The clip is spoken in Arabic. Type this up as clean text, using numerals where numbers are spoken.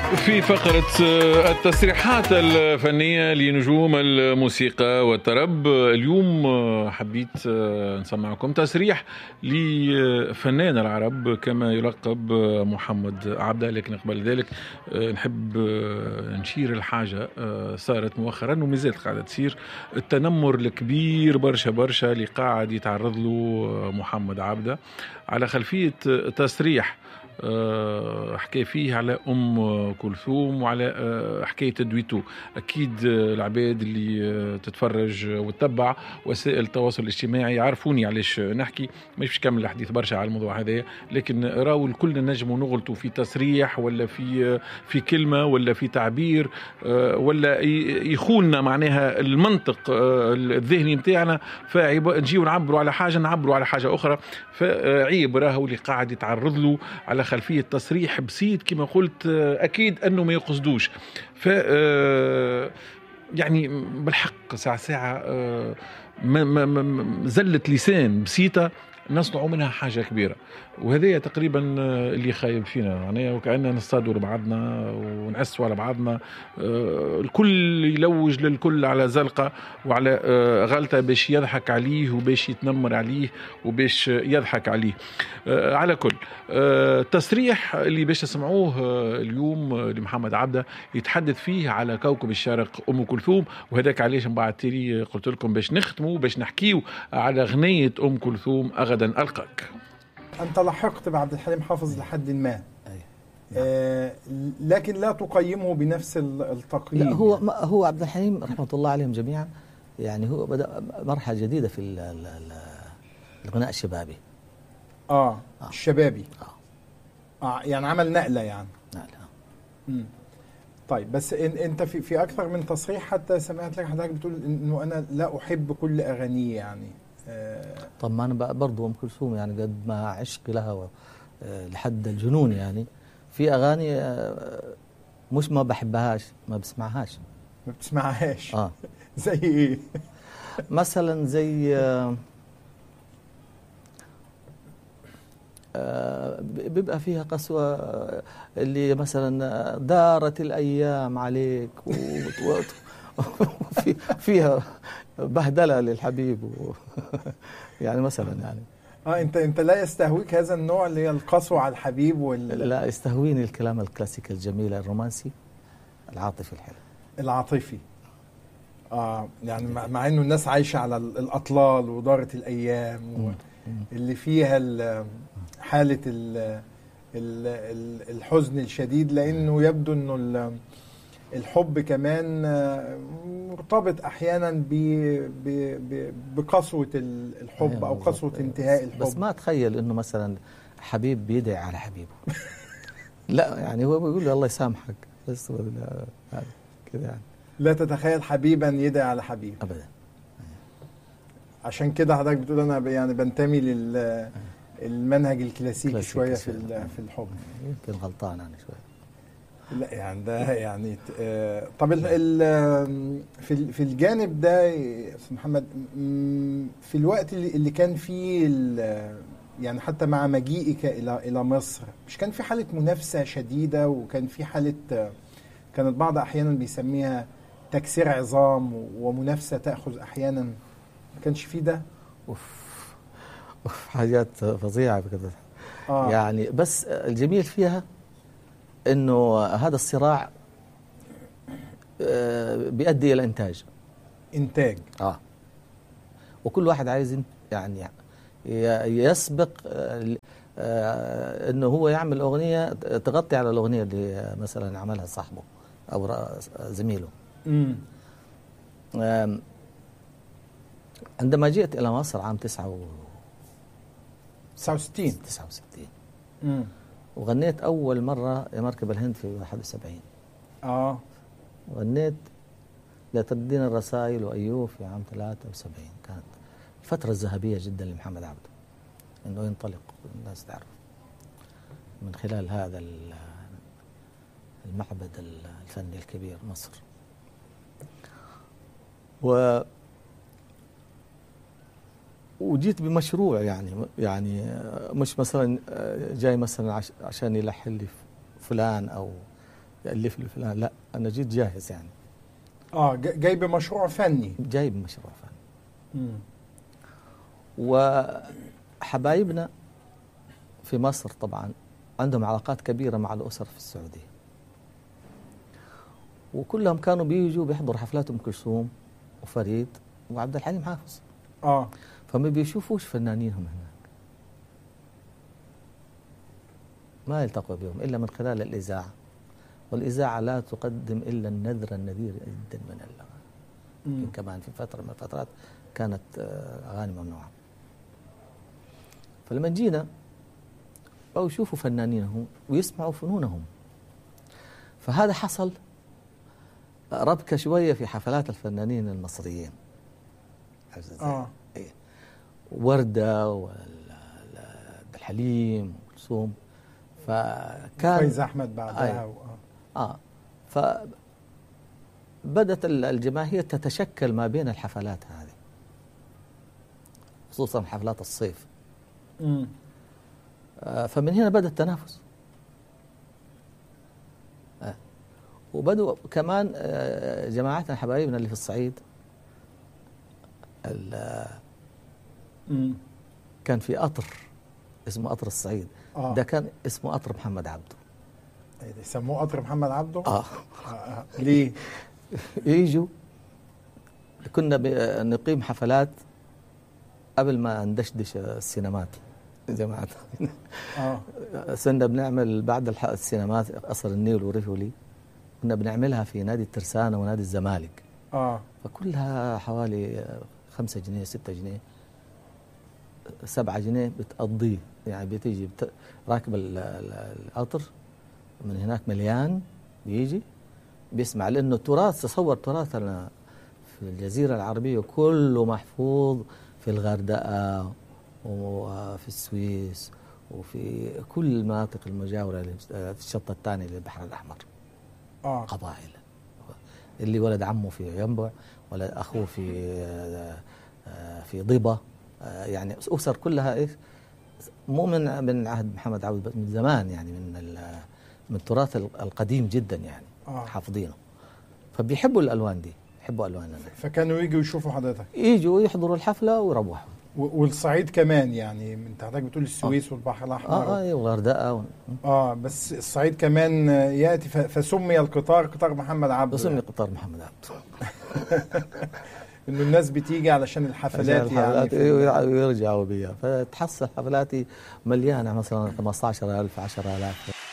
في فقرة التسريحات الفنية لنجوم الموسيقى والطرب، اليوم حبيت نسمعكم تسريح لفنان العرب كما يلقب محمد عبده. لكن قبل ذلك نحب نشير الحاجة صارت مؤخرا ومازالت قاعدة تصير، التنمر الكبير برشا اللي قاعد يتعرض له محمد عبده على خلفية تسريح حكى فيه على كلثوم وعلى حكاية دويتو. أكيد العباد اللي تتفرج وتتبع وسائل التواصل الاجتماعي يعرفوني علاش نحكي، مش كمل الحديث برشا على الموضوع هذا، لكن راو الكل نجموا نغلطوا في تصريح ولا في كلمة ولا في تعبير ولا يخوننا معناها المنطق الذهني متاعنا، فنجيو نعبروا على حاجة أخرى. فعيب راهو اللي قاعد يتعرض له على خلفية تصريح بسيط كما قلت، أكيد أنه ما يقصدوش. ف يعني بالحق ساعة زلة لسان بسيطة نصنع منها حاجة كبيرة، وهذا تقريبا اللي خايب فينا معناها، وكأننا نصطادوا لبعضنا ونعسوا على بعضنا، الكل يلوج للكل على زلقة وعلى غلطة باش يضحك عليه وباش يتنمر عليه وباش يضحك عليه. على كل التصريح اللي باش تسمعوه اليوم لمحمد عبده يتحدث فيه على كوكب الشرق كلثوم، وهذاك علاش من بعد تالي قلت لكم باش نختموا باش نحكيو على غنية كلثوم غدا ألقاك. أنت لحقت بعبد الحليم حافظ لحد ما، لكن لا تقيمه بنفس التقييم. لا، هو عبد الحليم رحمة الله عليهم جميعا، يعني هو بدأ مرحلة جديدة في الغناء الشبابي. الشبابي. يعني عمل نقلة يعني. طيب، بس انت في اكثر من تصريح حتى سمعت لك حضرتك بتقول انه انا لا احب كل اغانيه يعني. طب ما انا برضه كلثوم يعني قد ما عشق لها لحد الجنون، يعني في اغاني مش ما بحبهاش، ما بسمعهاش. زي ايه؟ مثلا زي بيبقى فيها قسوة، اللي مثلا دارت الأيام عليك فيها بهدلة للحبيب يعني مثلا يعني انت لا يستهويك هذا النوع اللي هي القسوة على الحبيب لا، يستهويني الكلام الكلاسيكي الجميل الرومانسي العاطفي الحلو العاطفي. يعني مع انه الناس عايشة على الأطلال ودارت الأيام اللي فيها حالة الحزن الشديد، لأنه يبدو أنه الحب كمان مرتبط أحيانا بقسوة الحب أو قسوة انتهاء الحب. بس ما أتخيل أنه مثلا حبيب بيدعي على حبيبه لا، يعني هو بيقول الله يسامحك بس كده يعني. لا تتخيل حبيبا يدعي على حبيب أبدا. عشان كده حضرتك بتقول أنا يعني بنتمي المنهج الكلاسيكي شوية في الحب. يمكن غلطان أنا شوية. لا يعني ده يعني طب في الجانب ده يا أستاذ محمد، في الوقت اللي كان فيه يعني حتى مع مجيئك إلى مصر، مش كان في حالة منافسة شديدة، وكان في حالة كانت بعض أحيانا بيسميها تكسير عظام ومنافسة تأخذ أحيانا، ما كانش في ده؟ حاجات فظيعة كده. يعني بس الجميل فيها انه هذا الصراع بيؤدي الى انتاج. وكل واحد عايز يعني يسبق انه هو يعمل اغنية تغطي على الاغنية اللي مثلا عملها صاحبه او زميله. عندما جئت الى مصر عام 69 وغنيت أول مرة يا مركب الهند في 71. غنيت لا تردين الرسائل وأيوب في عام 73. كانت الفترة الذهبية جدا لمحمد عبده، إنه ينطلق الناس تعرف من خلال هذا المعبد الفني الكبير مصر. وجيت بمشروع يعني مش مثلا جاي مثلا عشان يلحن لي فلان يألف لي فلان، لا أنا جيت جاهز يعني. جاي بمشروع فني. جاي بمشروع فني. وحبايبنا في مصر طبعا عندهم علاقات كبيرة مع الأسر في السعودية، وكلهم كانوا بيجوا بيحضروا حفلات أم كلثوم وفريد وعبد الحليم حافظ. فما بيشوفوش فنانينهم هناك، ما يلتقوا بهم إلا من خلال الإذاعة، والإذاعة لا تقدم إلا النذر النذير جدا من الأغاني. يمكن كمان في فترة من الفترات كانت أغاني ممنوعة. فلما جينا أو يشوفوا فنانينهم ويسمعوا فنونهم، فهذا حصل ربكة شوية في حفلات الفنانين المصريين. وردة وعبد الحليم وكلثوم، فكان فايز أحمد بعدها. فبدت الجماهير تتشكل ما بين الحفلات هذه، خصوصا حفلات الصيف. فمن هنا بدأ التنافس. وبدأوا كمان جماعتنا حبايبنا اللي في الصعيد، كان في قطر اسمه قطر الصعيد. ده كان اسمه قطر محمد عبده. يسموه قطر محمد عبده؟ ليه؟ يجوا، كنا نقيم حفلات قبل ما ندشدش السينمات جماعة. كنا بنعمل بعد السينمات قصر النيل وريفولي، كنا بنعملها في نادي الترسانة ونادي الزمالك. فكلها حوالي 5 جنيه 6 جنيه 7 جنيه بتقضيه، يعني بتيجي راكب القطر من هناك مليان، بيجي بيسمع، لأنه التراث، تصور تراثنا في الجزيرة العربية كله محفوظ في الغردقة وفي السويس وفي كل المناطق المجاورة للشط الثاني للبحر الأحمر. قبائل، اللي ولد عمه في ينبع، ولد أخوه في ضبا، يعني أسر كلها إيش، مو من عهد محمد عبد، بس من زمان، يعني من التراث القديم جدا يعني. حافظينه، فبيحبوا الألوان دي، يحبوا ألواننا. فكانوا يجوا يشوفوا حضرتك، يجوا يحضروا الحفلة ويروحوا. والصعيد كمان، يعني انت حضرتك بتقول السويس والبحر الأحمر. والغردقة بس الصعيد كمان يأتي، فسمي القطار قطار محمد عبده. سمي قطار محمد عبده. انه الناس بتيجي علشان الحفلات يعني ويرجعوا بيها، فتحصل حفلاتي مليانة مثلا 15,000 10,000.